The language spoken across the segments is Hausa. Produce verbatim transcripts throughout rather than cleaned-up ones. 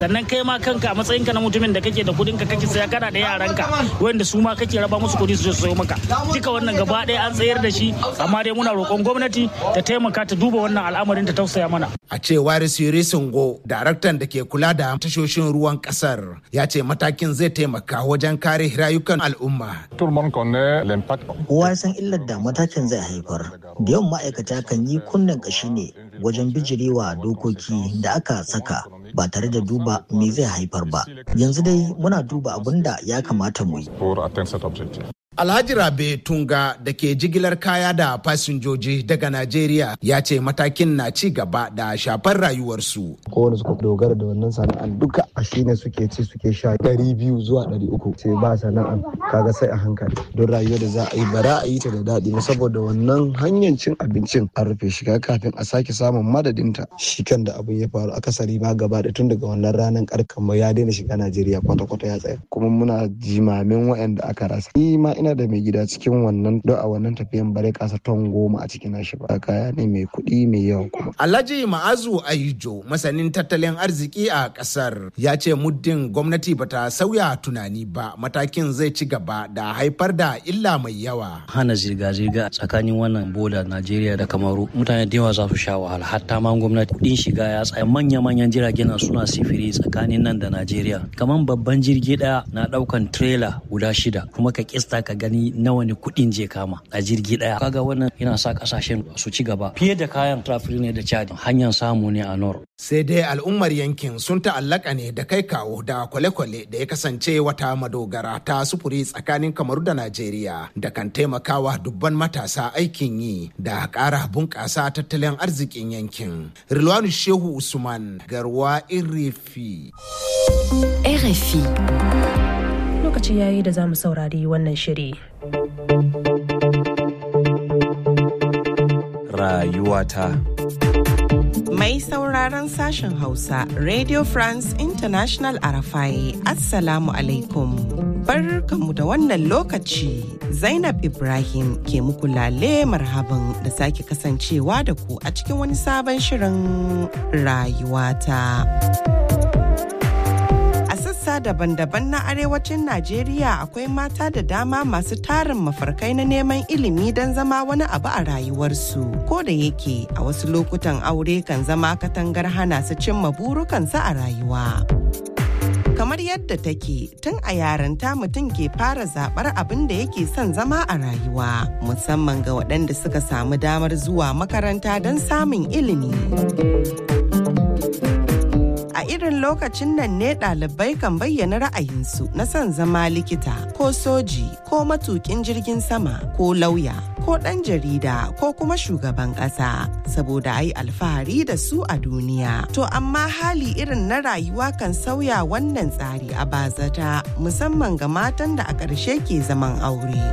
sannan kai ma kanka a matsayinka na mutumin da kake da kudin ka kake saya kana da yaranka wanda su ma kake raba musu kudi su sayo maka duka wannan gaba ɗaya an tsayar da shi amma dai muna roƙon gwamnati ta taimaka ta duba wannan al'amarin ta tausaya mana. A cewar Siri Sungo, daraktan da ke kula da tashoshin ruwan kasar, ya ce matakin zai taimaka wajen kare rayukan al'umma. Kowa san illar da matakin zai haifar. Da yawan ma'aikata kan yi kunnen kashi ne wajen bijirewa dokoki da aka saka ba tare da duba me zai haifar ba. Yanzu dai muna duba abin da ya kamata mu yi. Alhaji Rabe Tunga da ke jigilar kaya da fasinjoji daga Najeriya ya ce matakin na ci gaba da shafar rayuwarsu. Kowane suka dogara da wannan sana'an duka a shi ne suke ci suke sha ɗari biyu zuwa ɗari uku sai ba sana'an kaga sai a hankali don rayuwar da za a yi bara a yi ta da daɗi saboda wannan hanyar cin abincin an rufe shiga kafin a sake samun madadinta shi kan da abin ya faru akasari ma gaba da tun daga wannan ranar karkan ya daina shiga Najeriya kwata-kwata ya tsaya kuma muna jimamin waɗanda aka rasa. Ni ma ina da mai gida cikin wannan don a wannan tafiyan bare kasa ton goma a cikin nashi ba kaya ne mai kuɗi mai yawa kuma. Alhaji Ma'azu Ayijo masanin tattalin arziki a ƙasar ya ce muddin gwamnati bata sauya tunani ba matakin zai ci gaba da haifar da illa mai yawa. Hana zirga-zirga tsakanin wannan boda Najeriya da Kamaru mutane da yawa za su sha wahala hatta ma gwamnati kuɗin shiga ya tsaya manya-manyan jiragen suna sifiri tsakanin nan da Najeriya kamar babban jirgi ɗaya na ɗaukan trailer guda shida kuma ka kista ka gani nawa ne kuɗin je kama a jirgi ɗaya kaga wannan yana sa kasashen su ci gaba fiye da kayan traffic ne da Chad hanyar samu ne a nor. Sai dai al'ummar yankin sun ta'allaka ne da kai kawo da kwale-kwale da ya kasance wata madogara ta sufuri tsakanin Kamaru da Najeriya da kan taimakawa dubban matasa aikin yi da ƙara bunƙasa tattalin arzikin yankin. Rilwanu Shehu Usman, Garwa Irifi. R F I. Lokaci yayi da za mu saurari wannan shiri. Rayuwata. Mai sauraron sashen Hausa, Radio France International Arafai, Assalamu alaikum. Barkanmu da wannan lokaci, Zainab Ibrahim ke muku lale marhaban da sake kasancewa da ku a cikin wani sabon shirin Rayuwata. Daban-daban na arewacin Najeriya akwai mata da dama masu tarin mafarkai na neman ilimi don zama wani abu a rayuwarsu. Ko da yake a wasu lokutan aure kan zama katangar hana su cimma burukansu a rayuwa. Kamar yadda take tun a yaranta mutum ke fara zaɓar abin da yake son zama a rayuwa, musamman ga waɗanda suka samu damar zuwa makaranta don samun ilimi. A irin lokacin nan ne ɗalibai kan bayyana ra'ayinsu na son zama likita ko soji ko matukin jirgin sama ko lauya ko ɗan jarida ko kuma shugaban ƙasa saboda ai alfahari da su a duniya. To amma hali irin na rayuwa kan sauya wannan tsari a bazata musamman ga matan da a ƙarshe ke zaman aure.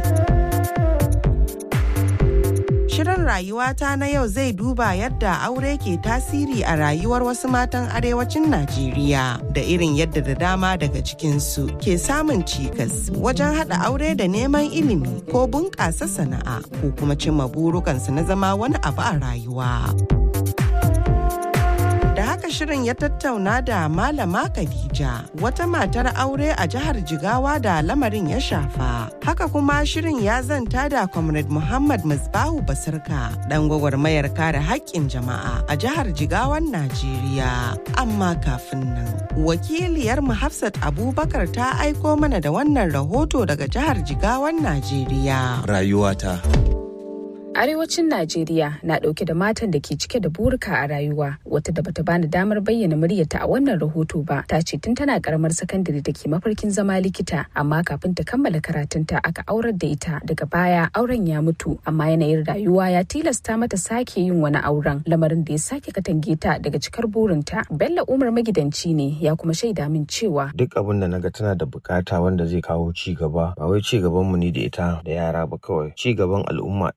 Shirin rayuwata na yau zai duba yadda aure ke tasiri a rayuwar wasu matan arewacin Najeriya da irin yadda da dama daga cikinsu ke samun cikas wajen haɗa aure da neman ilimi ko bunƙasa sana'a ko kuma cimma burukansu na zama wani abu a rayuwa. Da haka shirin ya tattauna da Malama Khadija, wata matar aure a jihar Jigawa da lamarin ya shafa. Haka kuma shirin ya zanta da Comrade Muhammad Musbahu Basirka, dan gwagwarmayar kare haƙƙin jama'a a jihar Jigawan Najeriya. Amma kafin nan, wakiliyar mu Hafsat Abubakar ta aiko mana da wannan rahoto daga jihar Jigawan Najeriya. Rayuwata. Arewacin Najeriya na ɗauke da matan da ke cike da burika a rayuwa. Wata da bata bani damar bayyana muryarta a wannan rahoto ba, ta ce tun tana karamar sakandare da ke mafarkin zama likita, amma kafin ta kammala karatunta aka aurar da ita. Daga baya auren ya mutu, amma yanayin rayuwa ya tilasta mata sake yin wani auren, lamarin da ya sake katange ta daga cikar burinta. Bello Umar magidanci ne, ya kuma shaida min cewa duk abin da naga tana da bukata wanda zai kawo ci gaba, ba wai ci gaban mu ni da ita da yara ba kawai, ci gaban al'umma, ina iya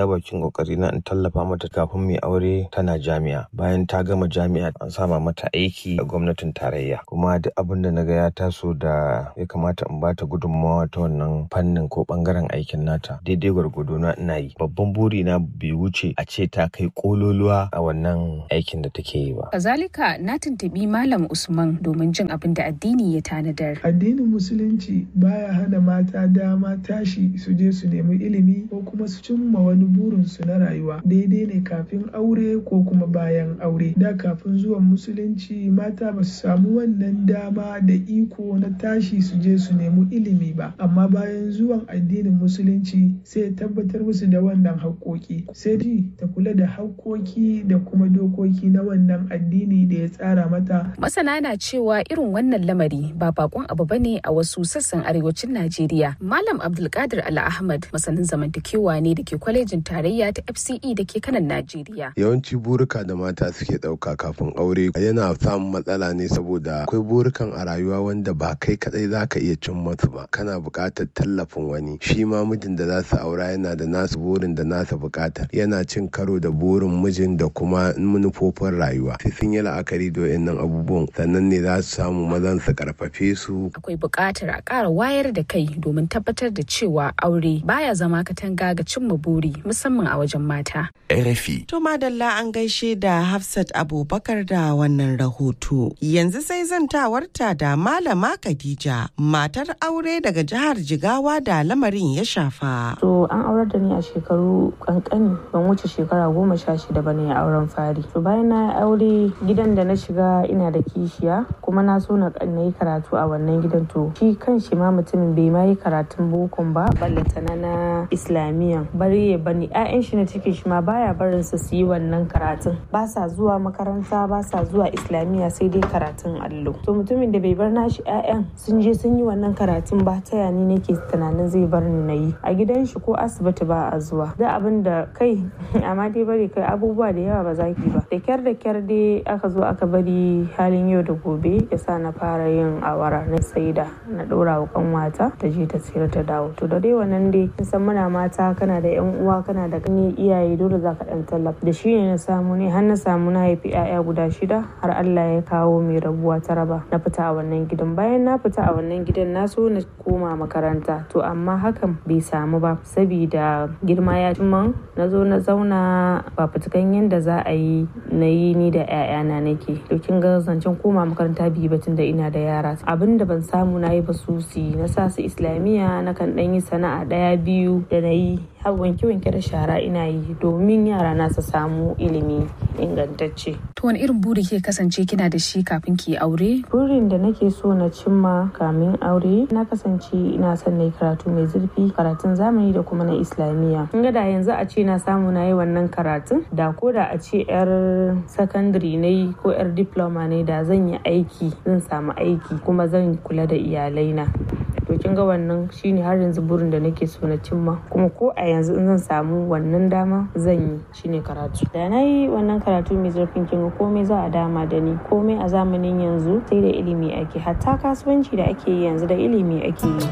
bakin kokari na in tallafa mata kafin mai aure tana jami'a. Bayan ta gama jami'a an sama mata aiki a gwamnatin tarayya. Kuma duk abin da naga ya taso da ya kamata in bata gudunmawa ta wannan fannin ko bangaren aikin nata daidai gwargwado na ina yi. Babban buri na bai wuce a ce ta kai kololuwa a wannan aikin da take yi ba. Kazalika na tuntubi Malam Usman domin jin abin da addini ya tanadar. Addinin Musulunci baya hana mata dama tashi su je su nemi ilimi ko kuma su cimma wani burin su na rayuwa. Daidai ne kafin aure ko kuma bayan aure. Da kafin zuwan Musulunci mata ba su samu wannan dama da iko na tashi su je su nemi ilimi ba. Amma bayan zuwan addinin Musulunci sai tabbatar musu da wannan haƙƙoƙi. Sai ji ta kula da haƙƙoƙi da kuma dokoki na wannan addini da ya tsara mata. Masana na cewa irin wannan lamari ba bakon abu bane a wasu sassan arewacin Najeriya. Malam Abdulkadir Ala Ahmad masanin zamantakewa ne da ke kwalejin tarayya ta F C E da ke kanan Najeriya. Yawanci burika da mata suke ɗauka kafin aure yana samun matsala ne saboda akwai burikan a rayuwa wanda ba kai kadai za ka iya cin masu ba. Kana buƙatar tallafin wani. Shi ma mijin da za su aura yana da nasu burin da nasa buƙatar. Yana cin karo da burin mijin da kuma manufofin rayuwa. Sai sun yi la'akari da wayannan abubuwan sannan ne za su samu mazan su karfafe su. Akwai buƙatar a ƙara wayar da kai domin tabbatar da cewa aure baya zama katanga ga cimma buri musamman a wajen mata. R F I. To madalla an gaishe da Hafsat Abubakar da wannan rahoto. Yanzu sai zantawarta da Malama Khadija, matar aure daga jihar Jigawa da lamarin ya shafa. To an aurar da ni a shekaru kankani, ban wuce shekara goma sha shida bane a auren fari. To bayan na aure gidan da na shiga ina da kishiya kuma na so na yi karatu a wannan gidan, to shi kan shi ma mutumin bai ma yi karatun bokon ba ballantana na islamiyan bari ya bani ƴaƴan shi na cikin shi ma baya barin su su yi wannan karatun, ba sa zuwa makaranta ba sa zuwa islamiya sai dai karatun allo. To mutumin da bai bar nashi ƴaƴan sun je sun yi wannan karatun ba, ta yani nake tunanin zai bar ni na yi a gidan shi ko asibiti ba a zuwa da abin da kai amma dai bari kai abubuwa da yawa ba za ki ba. Da kyar da kyar dai aka zo aka bari halin yau da gobe ya sa na fara yin awara na saida na ɗora wa kanwata ta je ta sayar ta dawo. To da dai wannan dai kin san muna mata kana da yan uwa kana da gani iyaye dole za ka ɗan tallafa da shi ne na samu ne har na samu na haifi ƴaƴa guda shida har Allah ya kawo mai rabuwa ta raba na fita a wannan gidan. Bayan na fita a wannan gidan na so na koma makaranta to amma hakan bai samu ba saboda girma ya cimma. Na zo na zauna ba fitukan yadda za a yi na yi ni da ƴaƴana nake. To kin ga zancen koma makaranta biyu batun da ina da yara abin da ban samu na yi ba susi na sa su islamiyya na kan ɗan yi sana'a ɗaya biyu da na yi har wanke-wanke da shara ina yi domin yara na su samu ilimi ingantacce. To wani irin buri ke kasance kina da shi kafin ki aure? Burin da nake so na cimma kamin aure na kasance ina son na yi karatu mai zurfi, karatun zamani da kuma na islamiyya. Kin ga da yanzu a ce na samu na yi wannan karatun da ko da a ce yar sakandare na yi ko yar diploma ne da zan yi aiki zan samu aiki kuma zan kula da iyalaina. To kin ga wannan shine har yanzu burin da nake so na cimma kuma ko a yanzu in zan samu wannan dama zan yi shine karatu. Da na yi wannan karatu mai zurfin kin ga komai za a dama da ni, komai a zamanin yanzu sai da ilimi ake, hatta kasuwanci da ake yi yanzu da ilimi ake yi.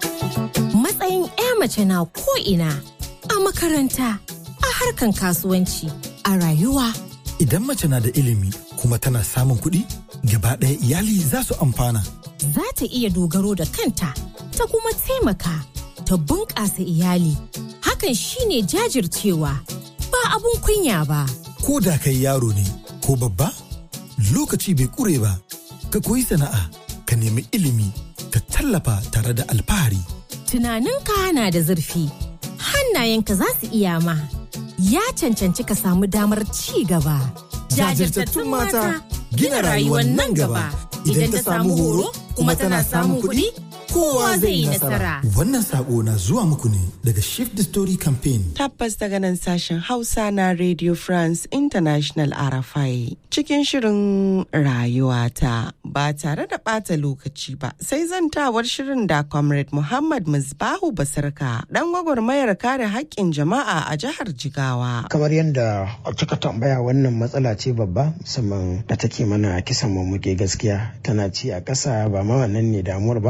Matsayin 'ya mace na ko ina a makaranta, a harkan kasuwanci, a rayuwa. Idan mace na da ilimi kuma tana samun kuɗi, gaba ɗaya iyali za su amfana. Za ta iya dogaro da kanta ta kuma taimaka ta bunƙasa iyali. Hakan shine jajircewa ba abun kunya ba. Ko da kai yaro ne ko babba, lokaci bai ƙure ba. Ka koyi sana'a, ka nemi ilimi, ka tallafa tare da alfahari. Tunaninka na da zurfi, hannayenka za su iya ma. Ya cancanci ka samu damar ci gaba. Jajirtattun mata gina rayuwar nan gaba. Idan ta samu horo kuma tana samun kuɗi, kowa zai yi nasara. Wannan sako na zuwa muku ne daga Shift the Story Campaign. Tabbas daga nan sashen Hausa na Radio France International R F I. Cikin shirin rayuwata ba tare da ɓata lokaci ba sai zantawar shirin da Comrade Muhammad Musbahu Basarka dan gwagwarmayar kare haƙƙin jama'a a jihar Jigawa. Kamar yadda kika tambaya wannan matsala ce babba musamman da take mana kisan mummuke gaskiya tana ci a ƙasa ba ma wannan ne damuwar ba da yawa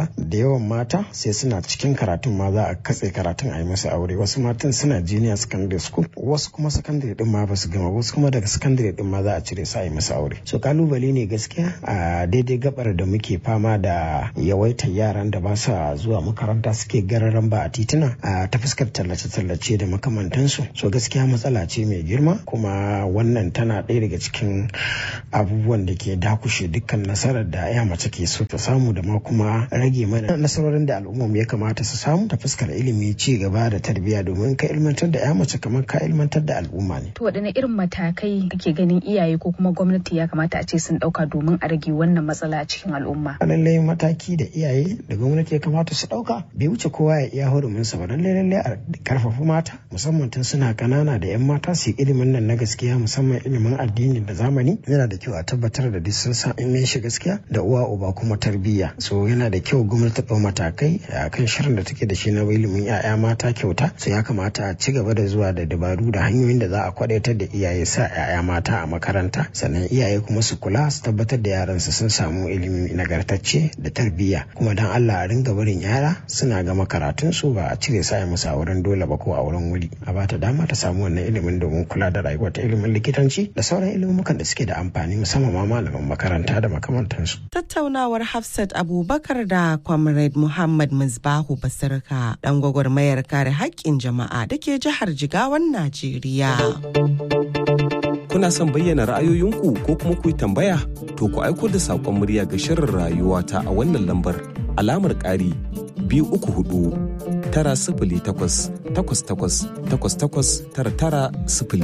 yawan mata sai suna cikin karatun ma za a katse karatun a yi masa aure. Wasu matan suna junior secondary school, wasu kuma secondary din ma ba su gama, wasu kuma daga secondary din ma za a cire su a yi masa aure. So kalubale ne gaskiya a daidai gabar da muke fama da yawaitar yaran da ba sa zuwa makaranta suke gararan ba a tituna a ta fuskar tallace-tallace da makamantansu. So gaskiya matsala ce mai girma, kuma wannan tana ɗaya daga cikin abubuwan da ke dakushe dukkan nasarar da ya mace ke so ta samu, da ma kuma rage mana nasarorin da al'umma ya kamata su samu ta fuskar ilimi, ci gaba da tarbiyya, domin ka ilmantar da ya mace kamar ka ilmantar da al'umma ne. To waɗanne irin matakai kake ganin iyaye ko kuma gwamnati ya kamata a ce sun ɗauka domin a rage wannan matsala a cikin al'umma? Lallai mataki da iyaye da gwamnati ya kamata su ɗauka bai wuce kowa ya iya hurumin sa ba. Lallai lallai a karfafa mata musamman tun suna kanana da yan mata su ilimin nan na gaskiya, musamman ilimin addini da zamani. Yana da kyau a tabbatar da duk sun san ilimin shi gaskiya da uwa uba kuma tarbiyya. So yana da kyau gwamnati ta ɗau matakai a kan shirin da take da shi na ilimin 'ya'ya mata kyauta. So ya kamata a ci gaba da zuwa da dabaru da hanyoyin da za a kwadaitar da iyaye sa 'ya'ya mata a makaranta, sannan iyaye kuma su kula su tabbatar da yaransu sun samu ilimi nagartacce da tarbiyya. Kuma dan Allah a ringa barin yara suna gama karatun su, ba a cire sa musu a wurin dole ba ko a wurin wuri. A bata dama ta samu wannan ilimin domin kula da rayuwar ta, ilimin likitanci da sauran ilimukan da suke da amfani, musamman ma malaman makaranta da makamantansu. Tattaunawar Hafsat Abubakar da Comrade Muhammad Misbahu Basirka, dan gwagwarmayar kare haƙƙin jama'a da ke jihar Jigawan Najeriya. Kuna son bayyana ra'ayoyinku ko kuma ku yi tambaya? To ku aiko da saƙon murya ga shirin rayuwa ta a wannan lambar alamar ƙari biyu uku hudu tara sifili takwas takwas takwas takwas takwas tara tara sifili.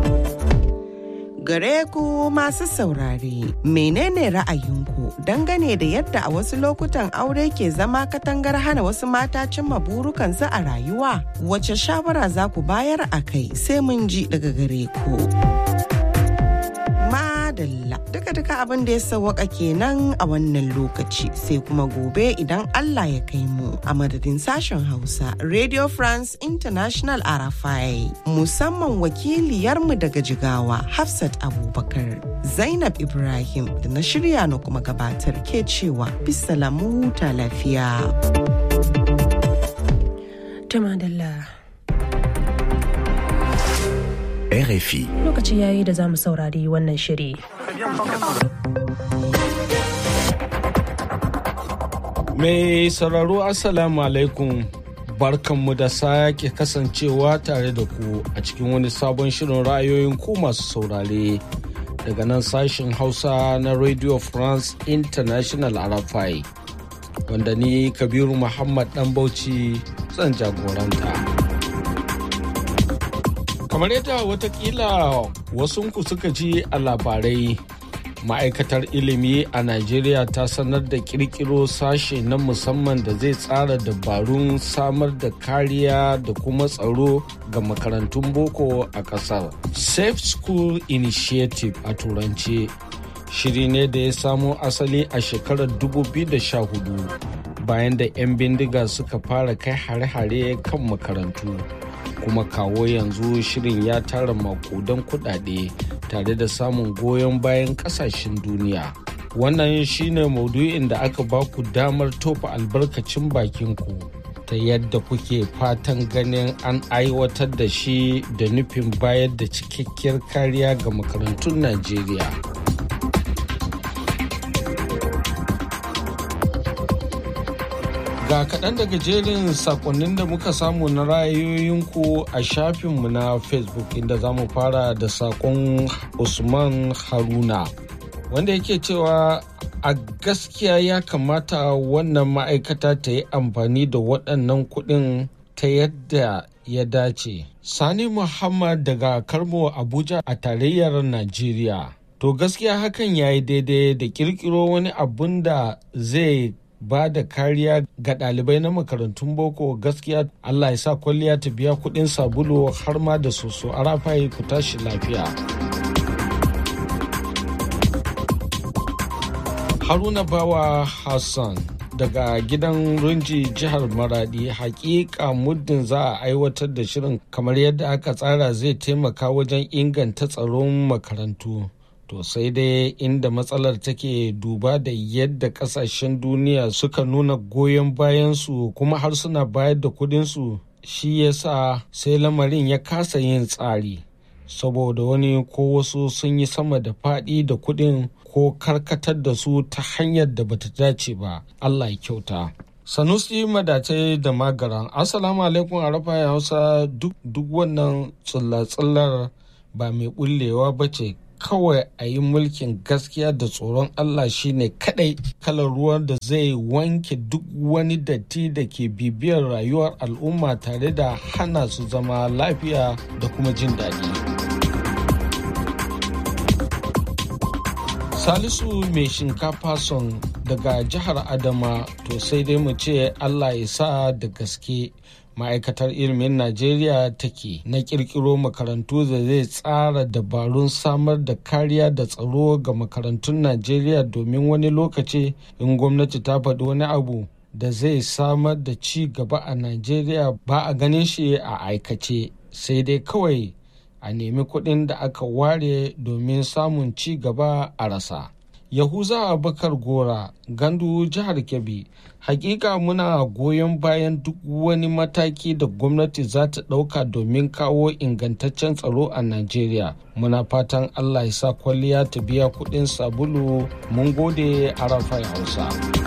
Gare ku masu saurare, menene ra'ayinku dangane da yadda a wasu lokutan aure ke zama katangar hana wasu mata cimma burukansu a rayuwa? Wace shawara za ku bayar a kai? Sai mun ji daga gare ku. Madalla, duka-duka abin da ya sawwaka kenan a wannan lokaci, sai kuma gobe idan Allah ya kai mu. A madadin sashen Hausa Radio France International Arafai, musamman wakiliyarmu daga Jigawa Hafsat Abubakar, Zainab Ibrahim da na shirya na kuma gabatar ke cewa bisalamu huta lafiya. Tamadalla. R F I. Lokaci yayi da za mu saurari wannan shiri. Mai sauraro Assalamu alaikum, barkanmu da sake kasancewa tare da ku a cikin wani sabon shirin ra'ayoyin ku masu saurare daga nan sashen Hausa na Radio France International Arafai, wanda ni Kabiru Muhammad Dan Bauchi zan jagoranta. Kamar yadda watakila wasunku suka ji a labarai, ma'aikatar ilimi a Najeriya ta sanar da kirkiro sashe na musamman da zai tsara dabarun samar da kariya da kuma tsaro ga makarantun boko a ƙasar. Safe School Initiative a turance shiri ne da ya samo asali a shekarar dubu biyu da sha hudu bayan da 'yan bindiga suka fara kai hare-hare kan makarantu. Kuma kawo yanzu shirin ya tara makudan kudade tare da samun goyon bayan kasashen duniya. Wannan shine maudu'in da aka baku damar tofa albarkacin bakinku ta yadda kuke fatan ganin an aiwatar da shi da nufin bayar da cikakkiyar kariya ga makarantun Najeriya. Ga kaɗan daga jerin sakonnin da muka samu na ra'ayoyinku a shafinmu na Facebook, inda za mu fara da sakon Usman Haruna wanda yake cewa a gaskiya ya kamata wannan ma'aikata ta yi amfani da waɗannan kuɗin ta yadda ya dace. Sani Muhammad daga Karmo Abuja a tarayyar Najeriya. To gaskiya hakan ya yi daidai da ƙirƙiro wani abun da zai ba da kariya ga ɗalibai na makarantun boko. Gaskiya Allah ya sa kwalliya ta biya kuɗin sabulu har ma da soso. A rafayi ku tashi lafiya. Haruna Bawa Hassan daga gidan Runji jihar Maradi, hakika muddin za a aiwatar da shirin kamar yadda aka tsara zai taimaka wajen inganta tsaron makarantu. To To sai dai inda matsalar take duba da yadda kasashen duniya suka nuna goyon bayansu kuma har suna bayar da kudinsu, shi yasa sai lamarin ya kasa yin tsari. Saboda wani ko wasu sun yi sama da faɗi da kudin ko karkatar da su ta hanyar da bata dace ba. Allah ya kyauta. Sanusi Madatai da Magaran. Assalamu alaikum a rafa ya Hausa. Duk, duk wannan tsullar ba mai bullewa ba ce, kawai a yi mulkin gaskiya da tsoron Allah shine kadai kalar ruwan da zai wanke duk wani datti da ke bibiyar rayuwar al'umma tare da hana su zama lafiya da kuma jin daɗi. Salisu mai shinkafa son daga jihar Adama, to sai dai mu ce Allah ya sa da gaske ma'aikatar ilimin Najeriya take na kirkiro makarantu da zai tsara dabarun samar da kariya da tsaro ga makarantun Najeriya, domin wani lokaci in gwamnati ta faɗi wani abu da zai samar da ci gaba a Najeriya ba a ganin shi a aikace, sai dai kawai a nemi kuɗin da aka ware domin samun ci gaba a rasa. Yahuza Abubakar Gora, Gandu, jihar Kebbi. Hakika muna goyon bayan duk wani mataki da gwamnati za ta ɗauka domin kawo ingantaccen tsaro a Najeriya. Muna fatan Allah ya sa kwalliya ta biya kuɗin sabulu. Mun gode a Rafai Hausa.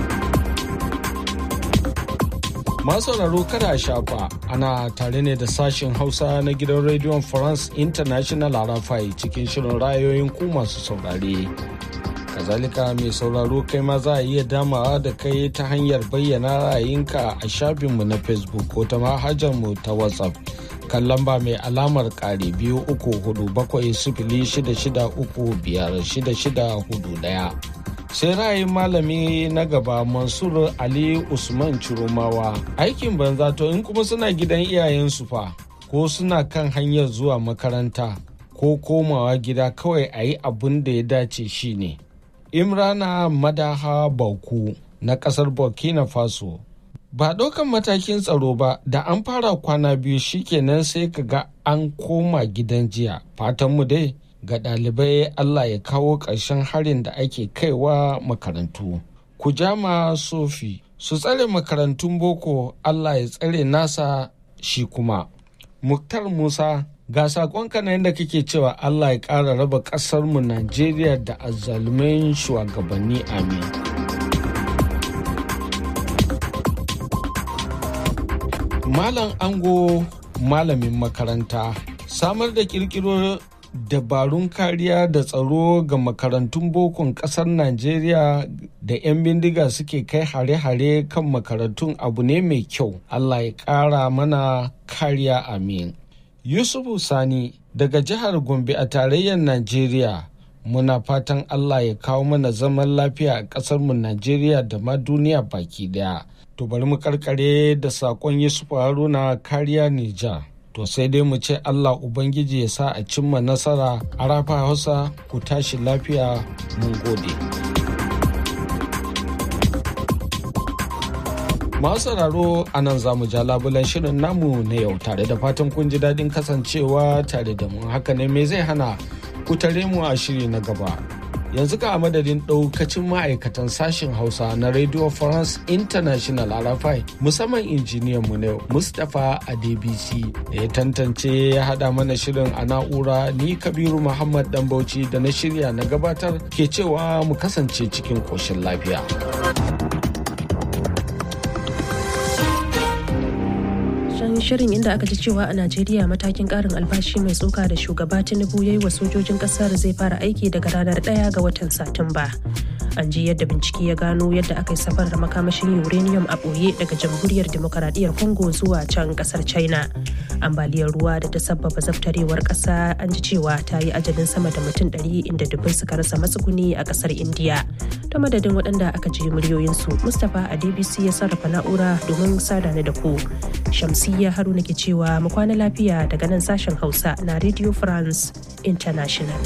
Masu sauraro kada a shafa, ana tare ne da sashen Hausa na gidan rediyon France International a Rafai cikin shirin rayoyin ku masu saurare. Kazalika mai sauraro kai ma za a iya damawa da kai ta hanyar bayyana ra'ayinka a shafinmu na Facebook ko ta manhajarmu ta WhatsApp kan lamba mai alamar ƙari biyu uku hudu bakwai sifili shida shida uku biyar shida shida hudu ɗaya. Sai ra'ayin malami na gaba Mansur Ali Usman Ciromawa. Aikin banza to in kuma suna gidan iyayensu fa, ko suna kan hanyar zuwa makaranta ko komawa gida, kawai a yi abin da ya dace shine. Imrana Madaha Bauku na kasar Burkina Faso. Ba ɗaukan matakin tsaro ba, da an fara kwana biyu shikenan sai ka ga an koma gidan jiya. Fatanmu dai ga ɗalibai Allah ya kawo ƙarshen harin da ake kaiwa makarantu. Kujama Sofi, su tsare makarantun boko, Allah ya tsare nasa shi kuma. Muktar Musa, ga sakonka na yadda kake cewa Allah ya ƙara raba ƙasarmu Najeriya da azzalumin shugabanni, amin. Malam Ango, malamin makaranta, samar da ƙirƙiro dabarun kariya da tsaro ga makarantun bokon ƙasar Najeriya da 'yan bindiga suke kai hare-hare kan makarantun abu ne mai kyau. Allah ya ƙara mana kariya, amin. Yusufu Sani daga jihar Gombe a tarayyar Najeriya, muna fatan Allah ya kawo mana zaman lafiya a ƙasarmu Najeriya da ma duniya baki daya. To bari mu karkare da saƙon Yusufu Haruna Kariya Nijar. To sai dai mu ce Allah Ubangiji ya sa a cimma nasara. A Rafa Hausa ku tashi lafiya, mun gode. Masu sauraro a nan za mu ja labulan shirin namu na yau, tare da fatan kun ji daɗin kasancewa tare da mu. Haka ne me zai hana ku tare mu a shiri na gaba. Yanzu ka a madadin ɗaukacin ma'aikatan sashen Hausa na Radio France International a Rafai, musamman injiniyan mu na Mustapha Adebisi da ya tantance ya haɗa mana shirin a na'ura, ni Kabiru Muhammad Dambauci da na shirya na gabatar ke cewa mu kasance cikin ƙoshin lafiya. Shirin inda aka ji cewa a Najeriya matakin karin albashi mai tsoka da shugaba Tinubu ya yi wa sojojin kasar zai fara aiki daga ranar ɗaya ga watan Satumba. An ji yadda bincike ya gano yadda aka yi safar da makamashin uranium a ɓoye daga jamhuriyar demokaradiyyar Congo zuwa can kasar China. Ambaliyar ruwa da ta sabbaba zaftarewar ƙasa an ji cewa ta yi ajalin sama da mutum ɗari inda dubbai suka rasa matsuguni a ƙasar Indiya. Ta madadin waɗanda aka ji muryoyinsu, Mustapha Adebisi ya sarrafa na'ura domin sada ni da ku. Shamsiyya Haruna ke cewa mu kwana lafiya daga nan sashen Hausa na Radio France International.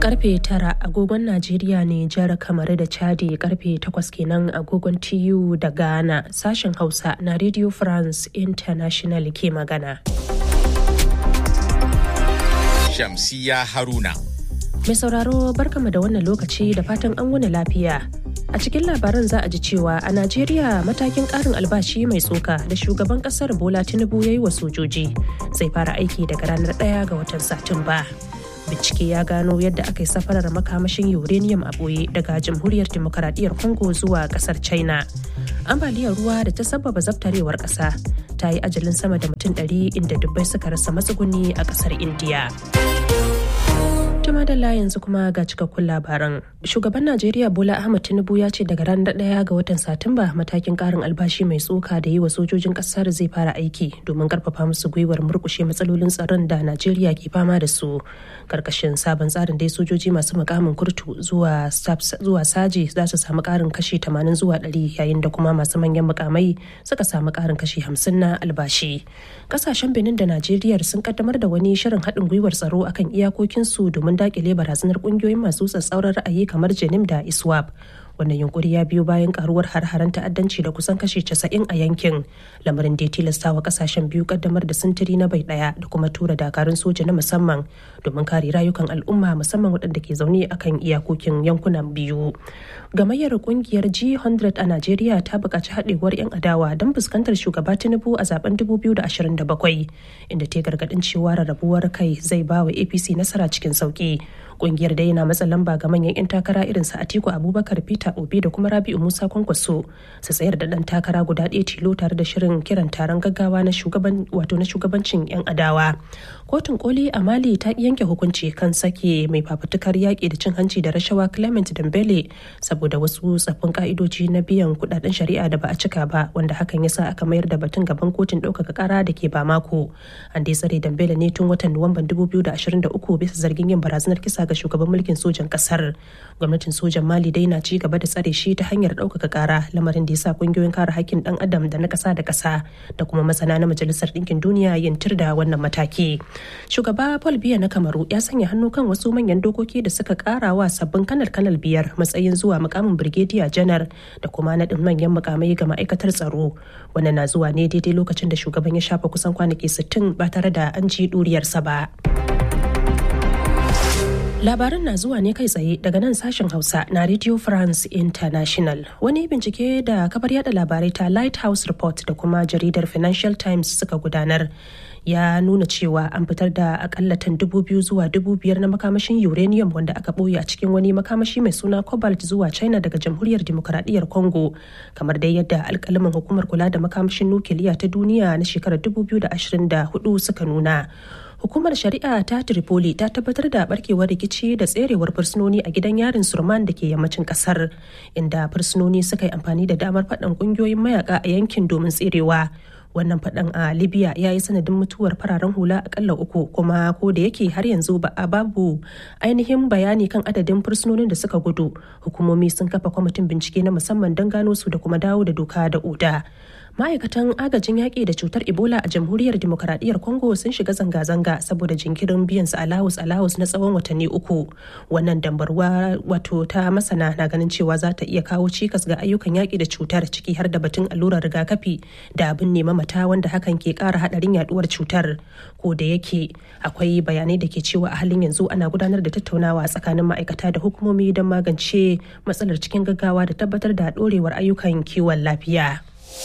Karfe tara agogon Najeriya ne jihar Kamaru da Chadi karfe takwas kenan agogon T U da Ghana. Sashen Hausa na Radio France International ke magana. Shamsiya Haruna. Mai sauraro barkama da wannan lokaci da fatan an wuni lafiya. A cikin labaran za a ji cewa a Najeriya matakin ƙarin albashi mai tsoka da shugaban ƙasar Bola Tinubu ya yi wa sojoji zai fara aiki daga ranar ɗaya ga watan Satumba. Bincike ya gano yadda aka yi safarar makamashin uranium a ɓoye daga jamhuriyar demokaradiyyar Congo zuwa ƙasar China. Ambaliyar ruwa da ta sababa zabtarewar ƙasa ta yi ajalin sama da mutum ɗari inda dubbai suka rasa matsuguni a ƙasar Indiya. Madalla yanzu kuma ga cikakkun labaran. Shugaban Najeriya Bola Ahmed Tinubu ya ce daga ranar ɗaya ga watan Satumba matakin ƙarin albashi mai tsoka da yi wa sojojin ƙasar zai fara aiki domin ƙarfafa musu gwiwar murƙushe matsalolin tsaron da Najeriya ke fama da su. Karkashin sabon tsarin dai sojoji masu mukamin kurtu zuwa zuwa saji za su samu ƙarin kashi tamanin zuwa ɗari yayin da kuma masu manyan mukamai suka samu ƙarin kashi hamsin na albashi. Ƙasashen Benin da Najeriya sun kaddamar da wani shirin haɗin gwiwar tsaro akan iyakokinsu domin dakile barazanar kungiyoyin masu tsatsauran ra'ayi kamar Jenim da Iswap. Wannan yunkuri ya biyo bayan karuwar har-haren ta'addanci da kusan kashi casa'in a yankin, lamarin da ya tilastawa kasashen biyu kaddamar da sintiri na bai daya da kuma tura dakarun soja na musamman domin kare rayukan al'umma musamman waɗanda ke zaune akan iyakokin yankunan biyu. Gamayyar kungiyar G one hundred a Najeriya ta buƙaci haɗewar 'yan adawa don fuskantar shugaba Tinubu a zaben dubu biyu da ashirin da bakwai, inda ta gargaɗin cewa rarrabuwar kai zai ba wa A P C nasara cikin sauƙi. Kungiyar dai na matsa lamba ga manyan 'yan takara irin su Atiku Abubakar, Peter Obi da kuma Rabi'u Musa Kwankwaso su tsayar da ɗan takara guda ɗaya tilo tare da shirin kiran taron gaggawa na shugaban wato na shugabancin 'yan adawa. Kotun koli a Mali ta yanke hukunci kan sake mai fafutukar yaƙi da cin hanci da rashawa Clement Dembele saboda wasu tsaffin ka'idoji na biyan kudaden shari'a da ba a cika ba, wanda hakan ya sa aka mayar da batun gaban kotun ɗaukaka ƙara da ke Bamako. An dai tsare Dembele ne tun watan Nuwamban dubu biyu da ashirin da uku bisa zargin yin barazanar kisa ga shugaban mulkin sojan ƙasar. Gwamnatin sojan Mali dai na ci gaba da tsare shi ta hanyar ɗaukaka ƙara, lamarin da ya sa ƙungiyoyin kare haƙƙin ɗan adam da na ƙasa da ƙasa da kuma masana na Majalisar Ɗinkin Duniya yin tir da wannan mataki. Shugaba Paul Biya na Kamaru ya sanya hannu kan wasu manyan dokoki da suka ƙara wa sabbin kanal-kanal biyar matsayin zuwa mukamin Brigadier Janar da kuma naɗin manyan mukamai ga ma'aikatar tsaro. Wannan na zuwa ne daidai lokacin da shugaban ya shafa kusan kwanaki sittin ba tare da an ji ɗuriyarsa ba. Labaran na zuwa ne kai tsaye daga nan sashen Hausa na Radio France International. Wani bincike da kafar yada labarai ta Lighthouse Report da kuma jaridar Financial Times suka gudanar ya nuna cewa an fitar da akalla tan dubu biyu zuwa dubu biyar na makamashin uranium wanda aka ɓoye a cikin wani makamashi mai suna cobalt zuwa China daga jamhuriyar demokaradiyyar Congo, kamar dai yadda alkalamin hukumar kula da makamashin nukiliya ta duniya na shekarar dubu biyu da ashirin da hudu suka nuna. Hukumar shari'a ta Tripoli ta tabbatar da barkewar rikici da tserewar fursunoni a gidan yarin Surman da ke yammacin kasar, inda fursunoni suka yi amfani da damar faɗan ƙungiyoyin mayaka a yankin domin tserewa. Wannan faɗan a Libya ya yi sanadin mutuwar fararen hula akalla uku, kuma ko da yake har yanzu ba a babu ainihin bayani kan adadin fursunonin da suka gudu, hukumomi sun kafa kwamitin bincike na musamman don gano su da kuma dawo da doka da oda. Ma'aikatan agajin yaƙi da cutar Ebola a jamhuriyar demokaradiyyar Congo sun shiga zanga-zanga saboda jinkirin biyan su alawus alawus na tsawon watanni uku. Wannan dambarwa wato ta masana na ganin cewa za ta iya kawo cikas ga ayyukan yaƙi da cutar, ciki har da batun allurar rigakafi da abin nema mata, wanda hakan ke ƙara haɗarin yaɗuwar cutar. Ko da yake akwai bayanai da ke cewa a halin yanzu ana gudanar da tattaunawa tsakanin ma'aikata da hukumomi don magance matsalar cikin gaggawa da tabbatar da ɗorewar ayyukan kiwon lafiya.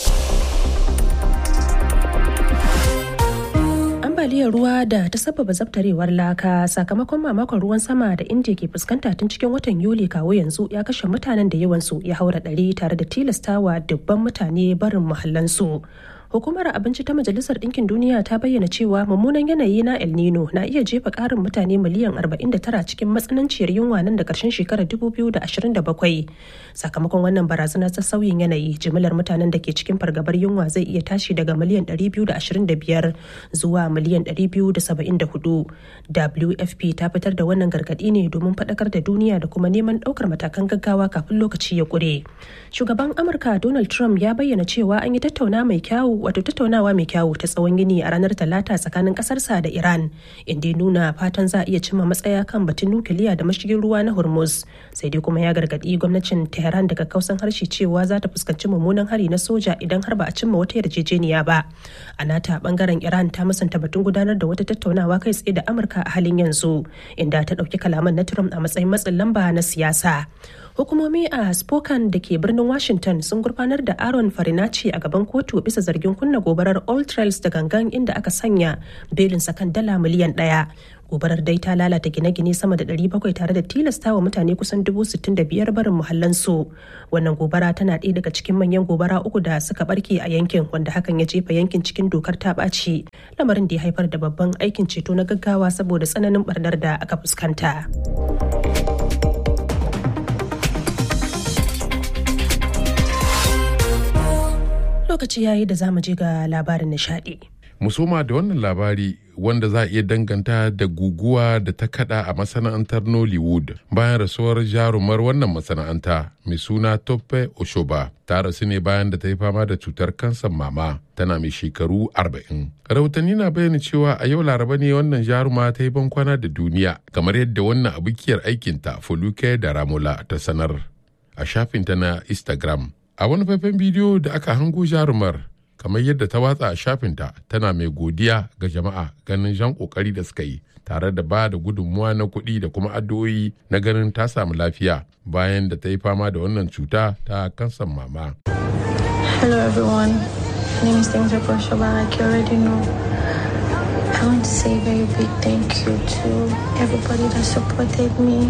Ambaliyar ruwa da ta sababa zabtarewar laka sakamakon mamakon ruwan sama da India ke fuskanta tun cikin watan Yuli kawo yanzu ya kashe mutanen da yawansu ya haura ɗari tare da tilastawa dubban mutane barin muhallansu. Hukumar Abinci ta Majalisar Ɗinkin Duniya ta bayyana cewa mummunan yanayi na El Nino na iya jefa ƙarin mutane miliyan arba'in da tara cikin matsananciyar yunwa nan da ƙarshen shekarar dubu biyu da ashirin da bakwai. Sakamakon wannan barazana ta sauyin yanayi, jimillar mutanen da ke cikin fargabar yunwa zai iya tashi daga miliyan ɗari biyu da ashirin da biyar zuwa miliyan ɗari biyu da saba'in da hudu. W F P ta fitar da wannan gargaɗi ne domin faɗakar da duniya da kuma neman ɗaukar matakan gaggawa kafin lokaci ya ƙure. Shugaban Amurka Donald Trump ya bayyana cewa an yi tattauna mai kyawu kyawu wato tattaunawa mai kyawu ta tsawon yini a ranar Talata tsakanin kasarsa da Iran, inda ya nuna fatan za a iya cimma matsaya kan batun nukiliya da mashigin ruwa na Hormuz. Sai dai kuma ya gargadi gwamnatin Tehran daga kausan harshe cewa za ta fuskanci mummunan hari na soja idan har ba a cimma wata yarjejeniya ba. A nata bangaren Iran ta musanta batun gudanar da wata tattaunawa kai tsaye da Amurka a halin yanzu, inda ta dauki kalaman na Trump a matsayin matsin lamba na siyasa. Hukumomi a Spokane da ke birnin Washington sun gurfanar da Aaron Farinacci a gaban kotu bisa zargin kunna gobarar All Trails da gangan, inda aka sanya belinsa kan dala miliyan ɗaya. Gobarar dai ta lalata gine-gine sama da ɗari bakwai tare da tilasta wa mutane kusan dubu sittin da biyar barin muhallansu. Wannan gobara tana ɗaya daga cikin manyan gobara uku da suka barke a yankin, wanda hakan ya jefa yankin cikin dokar ta ɓaci, lamarin da ya haifar da babban aikin ceto na gaggawa saboda tsananin barnar da aka fuskanta. Lokaci yayi da zamu je ga labarin nishadi. Musoma da wannan labari wanda za a iya danganta da guguwa da ta kada a masana'antar Nollywood bayan rasuwar jarumar wannan masana'anta mai suna Tope Oshoba. Ta rasu ne bayan da ta yi fama da cutar kansar mama, tana mai shekaru arba'in. Rahotanni na bayyana cewa a yau Laraba ne wannan jaruma ta yi bankwana da duniya, kamar yadda wannan abokiyar aikinta Foluke da Ramola ta sanar a shafinta na Instagram. A wani faifan bidiyo da aka hango jarumar kamar yadda ta watsa a shafinta, tana mai godiya ga jama'a ganin jan kokari da suka yi tare da ba da gudunmuwa na kuɗi da kuma addu'o'i na ganin ta samu lafiya bayan da ta yi fama da wannan cuta ta kansar mama. Hello everyone, my name is Temitope Oshoba, like you already know. I want to say a very big thank you to everybody that supported me.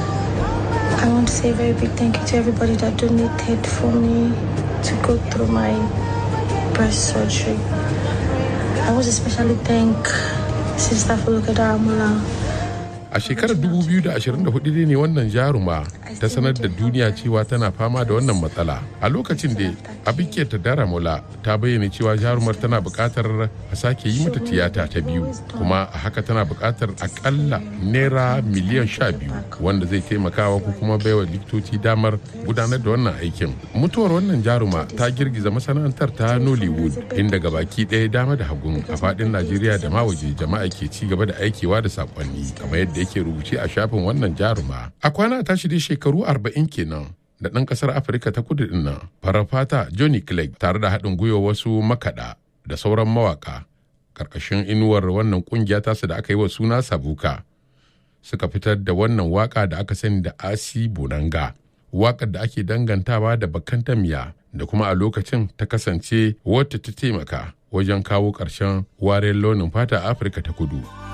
I want to say a very big thank you to everybody that donated for me to go through my breast surgery. I want to especially thank Sister Foluke Daramola. A shekarar dubu biyu da ashirin da hudu ne wannan jaruma ta sanar da duniya cewa tana fama da wannan matsala. A lokacin da abike ta Daramola ta bayyana cewa jarumar tana buƙatar a sake yi mata tiyata ta biyu, kuma a haka tana buƙatar akalla naira miliyan sha biyu, wanda zai taimakawa ko kuma baiwa likitoci damar gudanar da wannan aikin. Mutuwar wannan jaruma ta girgiza masana'antar ta Nollywood, inda gabaki ɗaya dama da hagun a faɗin Najeriya da ma waje jama'a ke ci gaba da aikewa da sakonni, kamar yadda yake rubuce a shafin wannan jaruma. A kwana ta shirye shekaru arba'in kenan da ɗan ƙasar Afirka ta kudu ɗin nan farar fata Johnny Clegg tare da haɗin gwiwa wasu makaɗa da sauran mawaƙa ƙarƙashin inuwar wannan ƙungiya tasu da aka yi wa suna Sabuka suka fitar da wannan waƙa da aka sani da Asi Bonanga, waƙar da ake dangantawa da Bakantamiya da kuma a lokacin ta kasance wata ta taimaka wajen kawo ƙarshen wariyar launin fata a Afirka ta kudu.